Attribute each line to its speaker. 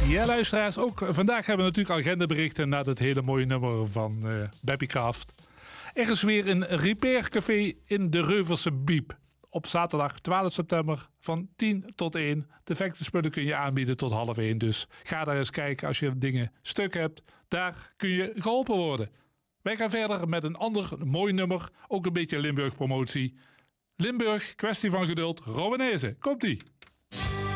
Speaker 1: Ja, luisteraars, ook vandaag hebben we natuurlijk agendaberichten na dat hele mooie nummer van Beppie Kraft. Er is weer een repaircafé in de Reuvelse Biep. Op zaterdag 12 september van 10 tot 1. Defecte kun je aanbieden tot half 1. Dus ga daar eens kijken als je dingen stuk hebt. Daar kun je geholpen worden. Wij gaan verder met een ander mooi nummer. Ook een beetje Limburg promotie. Limburg, kwestie van geduld. Rowanese, komt-ie.